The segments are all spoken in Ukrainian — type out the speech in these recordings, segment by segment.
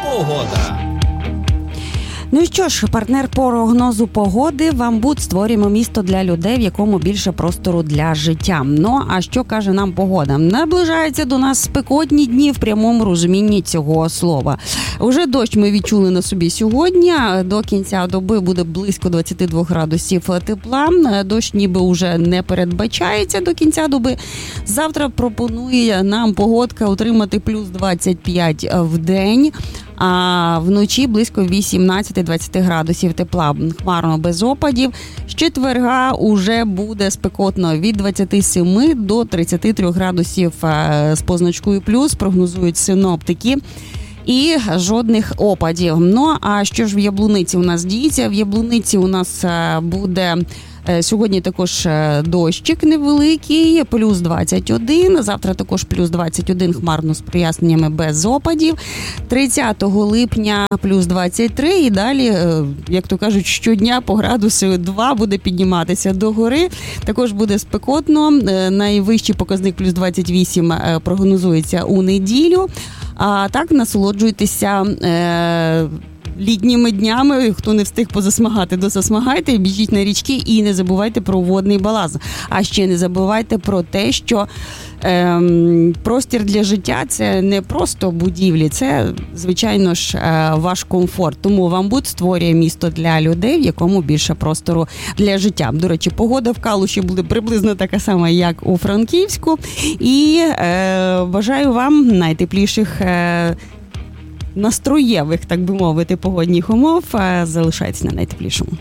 Погода. Ну що ж, партнер прогнозу погоди «Вамбуд». Створюємо місто для людей, в якому більше простору для життя. Ну, а що каже нам погода? Наближаються до нас спекотні дні в прямому розумінні цього слова. Уже дощ ми відчули на собі сьогодні. До кінця доби буде близько 22 градусів тепла. Дощ ніби уже не передбачається до кінця доби. Завтра пропонує нам погодка отримати плюс 25 в день. А вночі близько 18-20 градусів тепла, хмарно без опадів. З четверга уже буде спекотно від 27 до 33 градусів з позначкою плюс, прогнозують синоптики. І жодних опадів. Ну, а що ж в Яблуниці у нас діється? В Яблуниці у нас буде сьогодні також дощик невеликий, плюс 21. Завтра також плюс 21, хмарно з проясненнями без опадів. 30 липня плюс 23. І далі, як то кажуть, щодня по градусу 2 буде підніматися до гори. Також буде спекотно. Найвищий показник плюс 28 прогнозується у неділю. А так насолоджуйтеся літніми днями. Хто не встиг позасмагати, досасмагайте, біжіть на річки і не забувайте про водний баланс. А ще не забувайте про те, що простір для життя – це не просто будівлі, це, звичайно ж, ваш комфорт. Тому «Вамбуд» створює місто для людей, в якому більше простору для життя. До речі, погода в Калуші буде приблизно така сама, як у Франківську. І бажаю вам найтепліших настроєвих, так би мовити, погодних умов. Залишайтесь на найтеплішому.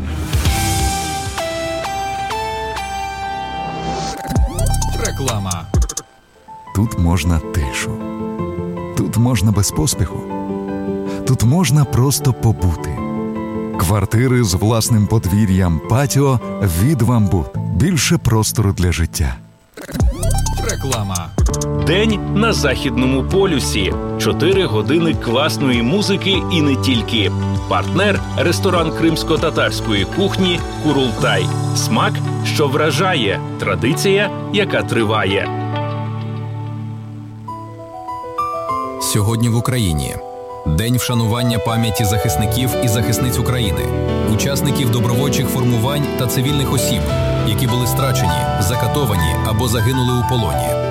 Реклама. Тут можна тишу. Тут можна без поспіху. Тут можна просто побути. Квартири з власним подвір'ям, патіо від «Вамбуд». Більше простору для життя. Реклама. День на Західному полюсі. 4 години класної музики і не тільки. Партнер – ресторан кримсько-татарської кухні «Курултай». Смак, що вражає. Традиція, яка триває. Сьогодні в Україні. День вшанування пам'яті захисників і захисниць України, учасників добровольчих формувань та цивільних осіб, які були страчені, закатовані або загинули у полоні.